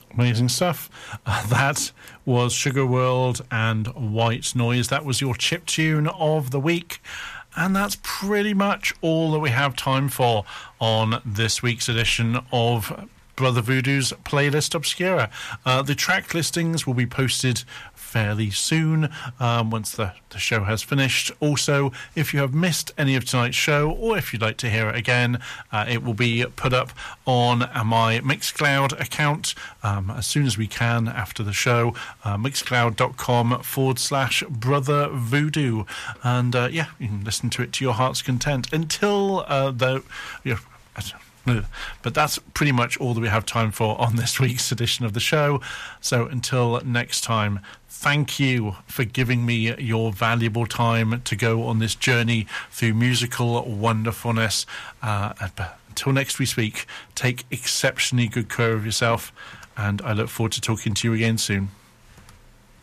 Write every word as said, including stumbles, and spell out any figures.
Amazing stuff. Uh, that was Sugar World and White Noise. That was your chip tune of the week. And that's pretty much all that we have time for on this week's edition of Brother Voodoo's Playlist Obscura. Uh, the track listings will be posted fairly soon um, once the, the show has finished. Also, if you have missed any of tonight's show or if you'd like to hear it again, uh, it will be put up on my Mixcloud account um, as soon as we can after the show, uh, mixcloud.com forward slash Brother Voodoo. And uh, yeah, you can listen to it to your heart's content until uh, the... You know, But that's pretty much all that we have time for on this week's edition of the show. So until next time, thank you for giving me your valuable time to go on this journey through musical wonderfulness. Uh, until next we speak, take exceptionally good care of yourself, and I look forward to talking to you again soon.